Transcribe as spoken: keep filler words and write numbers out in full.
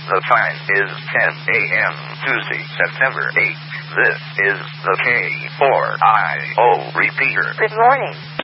The time is ten a.m. Tuesday, September eighth. This is the K four I O repeater. Good morning.